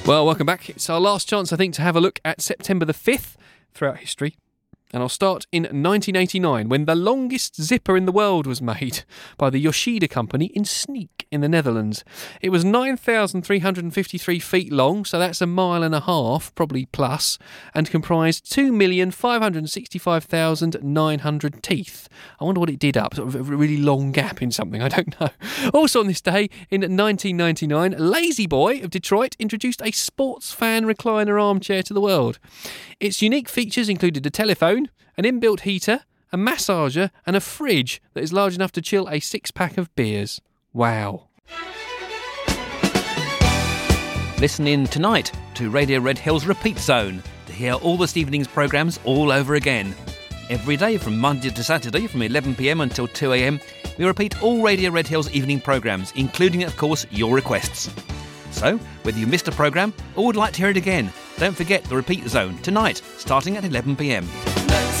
Well, welcome back. It's our last chance, I think, to have a look at September the 5th throughout history. And I'll start in 1989, when the longest zipper in the world was made by the Yoshida Company in Sneek in the Netherlands. It was 9,353 feet long, so that's 1.5 miles, probably plus, and comprised 2,565,900 teeth. I wonder what it did up, sort of a really long gap in something, I don't know. Also on this day, in 1999, Lazy Boy of Detroit introduced a sports fan recliner armchair to the world. Its unique features included a telephone, an inbuilt heater, a massager and a fridge that is large enough to chill a 6-pack of beers. Wow. Listen in tonight to Radio Red Hill's Repeat Zone to hear all this evening's programmes all over again. Every day from Monday to Saturday from 11pm until 2am, we repeat all Radio Red Hill's evening programmes, including, of course, your requests. So, whether you missed a programme or would like to hear it again, don't forget the Repeat Zone tonight, starting at 11pm.